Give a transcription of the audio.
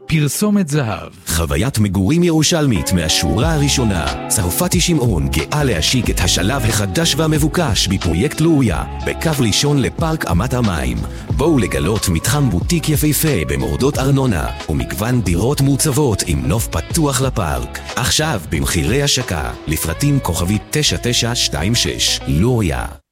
פרסומת זהב. חוויית מגורים ירושלמית מהשורה הראשונה. צרפתי שמעון גאה להשיק את השלב החדש והמבוקש בפרויקט לוריה, בקו ראשון לפארק אמת המים. בואו לגלות מתחם בוטיק יפהפה במורדות ארנונה, ומגוון דירות מוצבות עם נוף פתוח לפארק. עכשיו במחירי השקה, לפרטים כוכבית 9926. לוריה.